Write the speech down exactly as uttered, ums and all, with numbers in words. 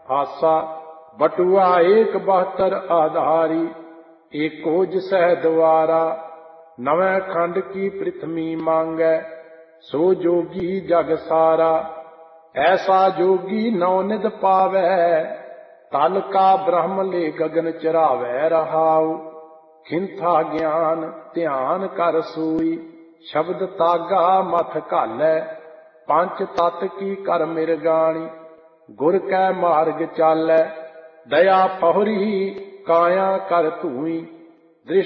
आसा बटुआ एक बहत्तर आधारी, एको जिसह द्वारा। नवे खंड की पृथ्वी मांगै, सो जोगी जग सारा। ऐसा जोगी नवनिध पावै, तल का ब्रह्म ले गगन चरावै रहाऊ। खिंथा ज्ञान ध्यान कर सोई, शब्द तागा मथ घालै। पंच तत् की कर मिरगाणी, गुर कै मार्ग चालै। दया पहुरी काया कर धूई,